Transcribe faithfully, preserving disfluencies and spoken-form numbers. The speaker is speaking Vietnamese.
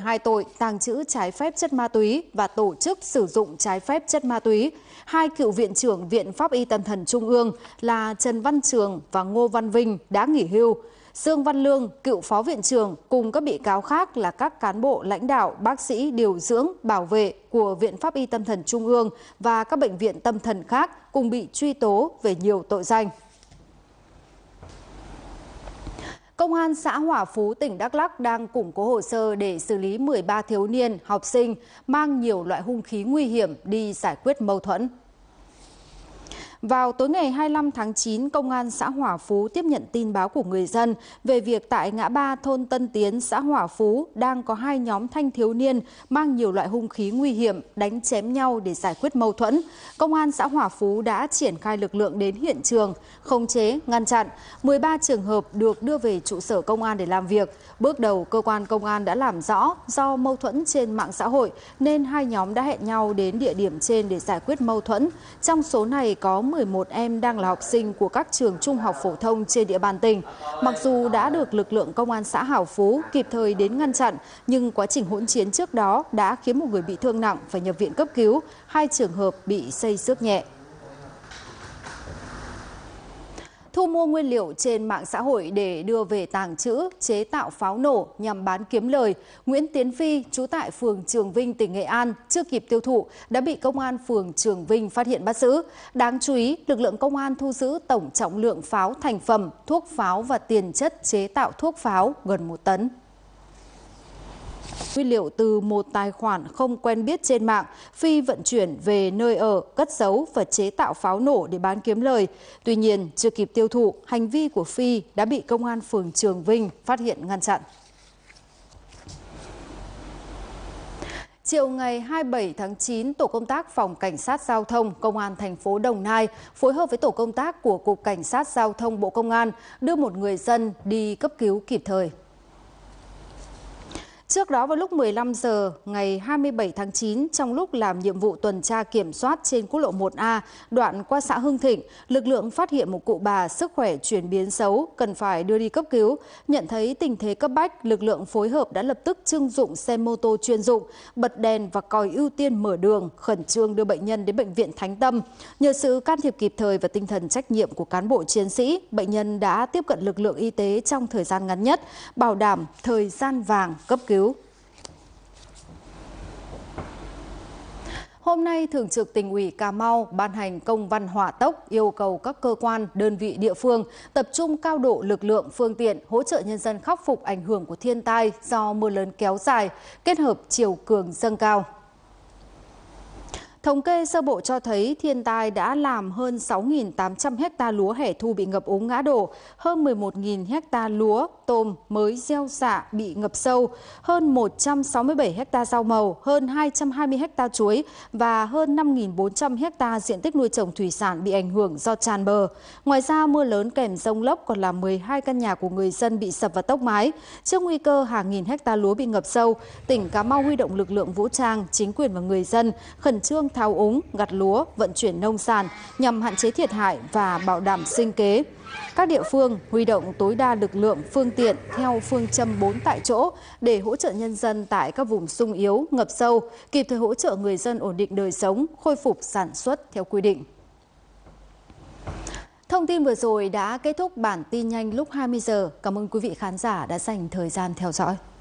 hai tội tàng trữ trái phép chất ma túy và tổ chức sử dụng trái phép chất ma túy. Hai cựu viện trưởng Viện Pháp y Tâm thần Trung ương là Trần Văn Trường và Ngô Văn Vinh đã nghỉ hưu. Dương Văn Lương, cựu phó viện trưởng, cùng các bị cáo khác là các cán bộ lãnh đạo, bác sĩ điều dưỡng, bảo vệ của Viện Pháp y Tâm thần Trung ương và các bệnh viện tâm thần khác cùng bị truy tố về nhiều tội danh. Công an xã Hòa Phú, tỉnh Đắk Lắk đang củng cố hồ sơ để xử lý mười ba thiếu niên, học sinh mang nhiều loại hung khí nguy hiểm đi giải quyết mâu thuẫn. Vào tối ngày hai mươi lăm tháng chín, Công an xã Hòa Phú tiếp nhận tin báo của người dân về việc tại ngã ba thôn Tân Tiến, xã Hòa Phú đang có hai nhóm thanh thiếu niên mang nhiều loại hung khí nguy hiểm đánh chém nhau để giải quyết mâu thuẫn. Công an xã Hòa Phú đã triển khai lực lượng đến hiện trường, khống chế, ngăn chặn. mười ba trường hợp được đưa về trụ sở công an để làm việc. Bước đầu, cơ quan công an đã làm rõ do mâu thuẫn trên mạng xã hội nên hai nhóm đã hẹn nhau đến địa điểm trên để giải quyết mâu thuẫn. Trong số này có mười một em đang là học sinh của các trường trung học phổ thông trên địa bàn tỉnh. Mặc dù đã được lực lượng công an xã Hảo Phú kịp thời đến ngăn chặn, nhưng quá trình hỗn chiến trước đó đã khiến một người bị thương nặng phải nhập viện cấp cứu, hai trường hợp bị xây xước nhẹ. Thu mua nguyên liệu trên mạng xã hội để đưa về tàng trữ, chế tạo pháo nổ nhằm bán kiếm lời, Nguyễn Tiến Phi, trú tại phường Trường Vinh, tỉnh Nghệ An, chưa kịp tiêu thụ đã bị công an phường Trường Vinh phát hiện bắt giữ. Đáng chú ý, lực lượng công an thu giữ tổng trọng lượng pháo thành phẩm, thuốc pháo và tiền chất chế tạo thuốc pháo gần một tấn. Nguyên liệu từ một tài khoản không quen biết trên mạng, Phi vận chuyển về nơi ở, cất giấu và chế tạo pháo nổ để bán kiếm lời. Tuy nhiên, chưa kịp tiêu thụ, hành vi của Phi đã bị công an phường Trường Vinh phát hiện ngăn chặn. Chiều ngày hai mươi bảy tháng chín, Tổ công tác Phòng Cảnh sát Giao thông Công an thành phố Đồng Nai phối hợp với Tổ công tác của Cục Cảnh sát Giao thông Bộ Công an đưa một người dân đi cấp cứu kịp thời. Trước đó vào lúc mười lăm giờ ngày hai mươi bảy tháng chín, trong lúc làm nhiệm vụ tuần tra kiểm soát trên quốc lộ một A, đoạn qua xã Hưng Thịnh, lực lượng phát hiện một cụ bà sức khỏe chuyển biến xấu, cần phải đưa đi cấp cứu. Nhận thấy tình thế cấp bách, lực lượng phối hợp đã lập tức trưng dụng xe mô tô chuyên dụng, bật đèn và còi ưu tiên mở đường, khẩn trương đưa bệnh nhân đến bệnh viện Thánh Tâm. Nhờ sự can thiệp kịp thời và tinh thần trách nhiệm của cán bộ chiến sĩ, bệnh nhân đã tiếp cận lực lượng y tế trong thời gian ngắn nhất, bảo đảm thời gian vàng cấp cứu. Hôm nay, Thường trực Tỉnh ủy Cà Mau ban hành công văn hỏa tốc yêu cầu các cơ quan, đơn vị địa phương tập trung cao độ lực lượng, phương tiện hỗ trợ nhân dân khắc phục ảnh hưởng của thiên tai do mưa lớn kéo dài, kết hợp chiều cường dâng cao. Thống kê sơ bộ cho thấy thiên tai đã làm hơn sáu nghìn tám trăm ha lúa hẻ thu bị ngập úng ngã đổ, hơn mười một nghìn ha lúa, tôm mới gieo xạ bị ngập sâu, hơn một trăm sáu mươi bảy ha rau màu, hơn hai trăm hai mươi ha chuối và hơn năm nghìn bốn trăm ha diện tích nuôi trồng thủy sản bị ảnh hưởng do tràn bờ. Ngoài ra, mưa lớn kèm dông lốc còn làm mười hai căn nhà của người dân bị sập và tốc mái. Trước nguy cơ hàng nghìn ha lúa bị ngập sâu, tỉnh Cà Mau huy động lực lượng vũ trang, chính quyền và người dân khẩn trương tháo úng, gặt lúa, vận chuyển nông sản nhằm hạn chế thiệt hại và bảo đảm sinh kế. Các địa phương huy động tối đa lực lượng, phương tiện theo phương châm bốn tại chỗ để hỗ trợ nhân dân tại các vùng sung yếu, ngập sâu, kịp thời hỗ trợ người dân ổn định đời sống, khôi phục sản xuất theo quy định. Thông tin vừa rồi đã kết thúc bản tin nhanh lúc hai mươi giờ. Cảm ơn quý vị khán giả đã dành thời gian theo dõi.